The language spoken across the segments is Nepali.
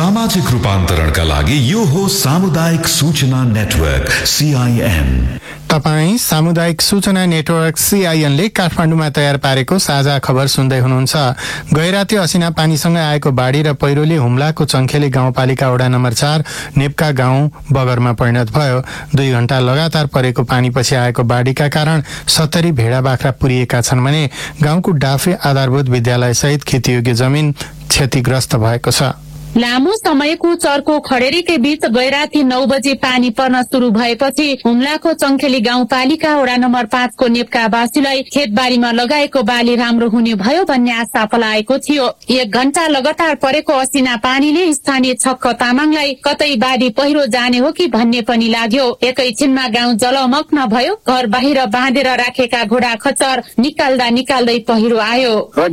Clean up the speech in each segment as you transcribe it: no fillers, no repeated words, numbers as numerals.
सामाजिक रूपान्तरणका लागि यो हो सामुदायिक सूचना नेटवर्क CIN। तपाईं सामुदायिक सूचना नेटवर्क CIN ले काठमाडौँमा तयार पारेको साझा खबर सुन्दै हुनुहुन्छ। गैराती असिना पानीसँग आएको बाढ़ी र पहिरोले हुम्लाको चङ्खेली गाउँपालिका वडा नम्बर 4 नेप्का गाउँ बगरमा परिणत भयो। 2 घण्टा लगातार परेको पानीपछि आएको बाढ़ीका कारण 70 भेडा बाख्रा पुरिएका छन् भने गाउँको डाफे आधारभूत विद्यालय सहित खेतीयोग्य जमिन क्षतिग्रस्त भएको छ। लामो समयको चर्को खडेरीकै बीच गैराती 9 बजे पानी पर्न शुरू भएपछि हुम्लाको चङ्खेली गाउँपालिका वडा नम्बर 5 को नेप्कावासीलाई खेतबारीमा लगाएको बाली राम्रो हुने भयो भन्ने आशा पलाएको थियो। 1 घण्टा लगातार परेको असिना पानीले स्थानीय छक्क तामाङलाई कतै बाढी पहिरो जाने हो कि भन्ने पनि लाग्यो। एकैछिनमा गाउँ जलमग्न भयो। घर बाहिर बाँधेर राखेका घोडा खच्चर निकाल्दै पहिरो आयो।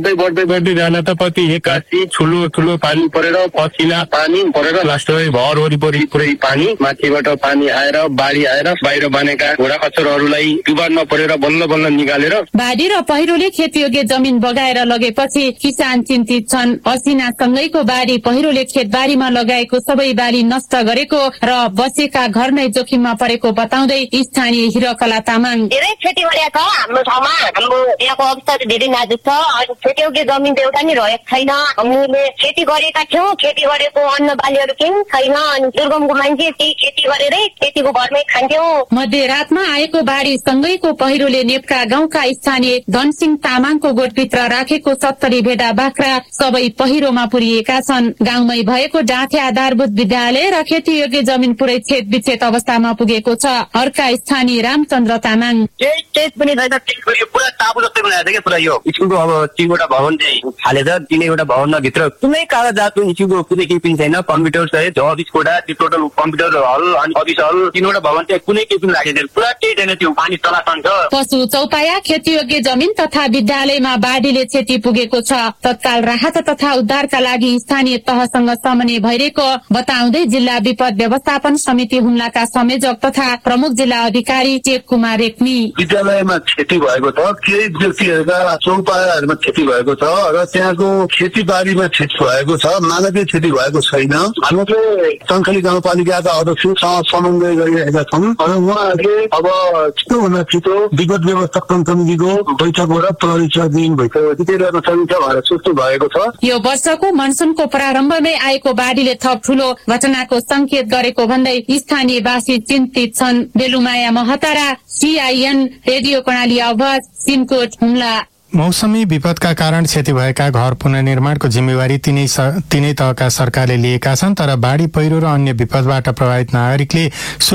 बढ्दै जान त पछि एकासी ठुलो पानी परेर सिना पानी परेर लास्टमै भर वरिपरि पुरै पानी, माथिबाट पानी आएर बाढी आएर बाहिर बानेका घोडा खच्चरहरूलाई डुबानमा परेर बल्ल निकालेर बाढी र पहिरोले खेतीयोग्य जमिन बगाएर लगेपछि किसान चिन्तित छन्। असिना सँगैको बाढी पहिरोले खेतबारीमा लगाएको सबै बाली नष्ट गरेको र बसेका घर नै जोखिममा परेको बताउँदै स्थानीय हिरकला तामाङ, धेरै क्षति गरेको छ हाम्रो ठाउँमा। हाम्रो यहाँको अवस्था धेरै नाजुक छ। अनि खेतीयोग्य जमिन एउटा नि रहेको छैन। हामीले खेती गरेका थियौँ, खेती गरेको अन्न बालीहरू केही छैन। अनि दुर्गमको मान्छे त्यही खेती गरेरै खेतीको भरमै खान्थ्यौँ। मध्यरातमा आएको बाढी सँगैको पहिरोले नेप्का गाउँका स्थानीय धनसिंह तामाङको गोठभित्र राखेको 70 भेडा बाख्रा सबै पहिरोमा पुरिएका छन्। गाउँमै भएको डाँठे आधारभूत विद्यालय र खेतीयोग्य जमिन पुरै छेद विच्छेद अवस्थामा पुगेको छ। अर्का स्थानीय रामचन्द्र तामाङ, केही पनि छैन, पुरा टापु जस्तै बनाएको थियो। पुरा यो स्कुलको अब 3वटा भवन चाहिँ हालेछ। 3वटा भवनभित्र कुनै कागजात स्कुलको कुनै केही पनि छैन। कम्प्युटर सहित अफिस कोठा, त्यो टोटल कम्प्युटर हल अनि अफिस हल 3वटा भवन चाहिँ कुनै केही पनि राखेको छैन। पुरा केही छैन, त्यो पानी तलासन छ। पशु चौपाया, खेतीयोग्य जमिन तथा विद्यालयमा बाढीले क्षति पुगेको छ। तत्काल राहत तथा उद्धारका लागि स्थानीय तहसँग समन्वय भइरहेको बताउँदै जिल्ला विपद व्यवस्थापन समिति हुम्लाका संयोजक तथा प्रमुख जिल्ला अधिकारी टेक कुमार रेग्मी, विद्यालयमा क्षति भएको छ, केही व्यक्तिहरूका चौपायाहरूमा क्षति भएको छ र त्यहाँको खेतीबारीमा क्षति भएको छ। मानवीय क्षति भएको छैन। हामी चाहिँ चङ्खेली गाउँपालिकाका अध्यक्षसँग समन्वय गरिरहेका छौँ र उहाँहरूले अब छिटोभन्दा छिटो विपद व्यवस्थापन समितिको बैठक र परीक्षा दिन भइसकेपछि त्यसलाई समीक्षा भएर सुस्त भएको छ। यो वर्षको मनसुनको प्रारम्भमै आएको बाढीले थप ठूलो घटनाको संकेत गरेको भन्दै स्थानीयवासी चिन्तित छन्। बेलुमाया महतारा, CIN रेडियो कर्णाली आवाज, सिमकोट, हुम्ला। मौसमी विपदका कारण क्षति भएका घर पुनर्निर्माणको जिम्मेवारी तीनै तहका सरकारले लिएका छन्। तर बाढी पहिरो र अन्य विपदबाट प्रभावित नागरिकले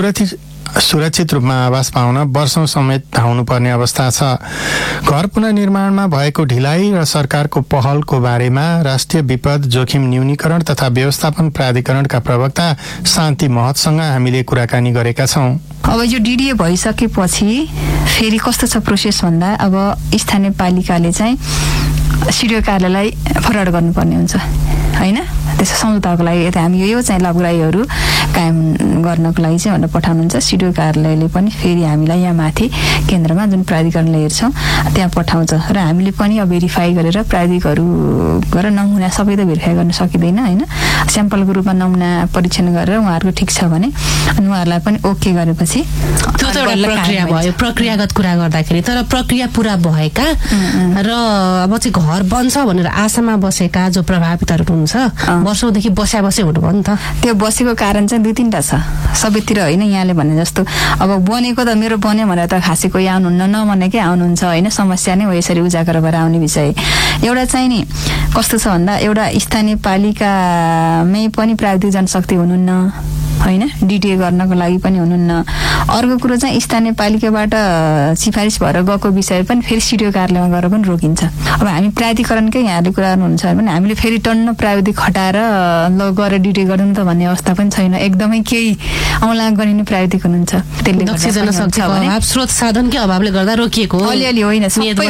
सुरक्षित रूपमा आवास पाउन वर्षौं समेत धाउनुपर्ने अवस्था छ। घर पुनर्निर्माणमा भएको ढिलाइ र सरकारको पहलको बारेमा राष्ट्रिय विपद जोखिम न्यूनीकरण तथा व्यवस्थापन प्राधिकरणका प्रवक्ता शान्ति महतसँग हामीले कुराकानी गरेका छौं। अब यो DDA भइसकेपछि फेरि कस्तो छ प्रोसेस भन्दा अब स्थानीय पालिकाले चाहिँ सिडिओ कार्यालयलाई फरवार्ड गर्नुपर्ने हुन्छ हैन। त्यसो सम्झौताको लागि यता हामी यो चाहिँ लाभग्राहीहरू कायम गर्नको लागि चाहिँ भनेर पठाउनुहुन्छ। सिडिओ कार्यालयले पनि फेरि हामीलाई यहाँ माथि केन्द्रमा जुन प्राधिकरणले हेर्छौँ त्यहाँ पठाउँछ र हामीले पनि अब भेरिफाई गरेर प्राविधिकहरू गरेर नमुना सबै त भेरिफाई गर्न सकिँदैन हैन। स्याम्पलको रूपमा नमुना परीक्षण गरेर उहाँहरूको ठिक छ भने अनि उहाँहरूलाई पनि ओके गरेपछि त्यो त एउटा प्रक्रिया भयो, प्रक्रियागत कुरा गर्दाखेरि। तर प्रक्रिया पूरा भएका र अब चाहिँ घर बन्छ भनेर आशामा बसेका जो प्रभावितहरू हुन्छ वर्षौंदेखि बसे हुनुभयो नि त। त्यो बसेको कारण चाहिँ 2-3टा छ सबैतिर हैन। यहाँले भने जस्तो अब बनेको त मेरो बन्यो भनेर त खासै कोही आउनुहुन्न, नबनेकै आउनुहुन्छ हैन। समस्या नै हो यसरी उजागर भएर आउने विषय। एउटा चाहिँ नि कस्तो छ भन्दा एउटा स्थानीय पालिकामै पनि प्राविधिक जनशक्ति हुनुहुन्न हैन, DDA गर्नको लागि पनि हुनुहुन्न। अर्को कुरो चाहिँ स्थानीय पालिकाबाट सिफारिस भएर गएको विषय पनि फेरि सिडिओ कार्यालयमा गएर पनि रोकिन्छ। अब हामी प्राधिकरणकै यहाँले कुरा गर्नुहुन्छ भने हामीले फेरि टन्न प्राविधिक हटाएर ल गएर DDA गर्नु त भन्ने अवस्था पनि छैन। एकदमै केही औँला गरिने प्राविधिक हुनुहुन्छ। त्यसले अभाव, स्रोत साधनकै अभावले गर्दा रोकिएको अलिअलि होइन,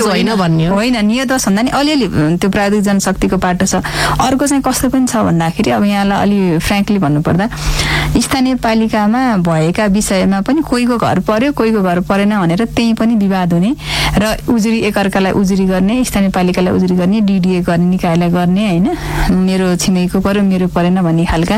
होइन नियत भन्दा नि अलिअलि त्यो प्राविधिक जनशक्तिको पाटो छ। अर्को चाहिँ कस्तो पनि छ भन्दाखेरि अब यहाँलाई अलि फ्रेङ्कली भन्नुपर्दा स्थानीय पालिकामा भएका विषयमा पनि कोहीको घर पर्यो कोहीको घर परेन भनेर त्यही पनि विवाद हुने र उजुरी एकअर्कालाई उजुरी गर्ने, स्थानीय पालिकालाई उजुरी गर्ने, DDA गर्ने, निकायलाई गर्ने हैन। मेरो छिमेकीको पर्यो मेरो परेन भन्ने खालका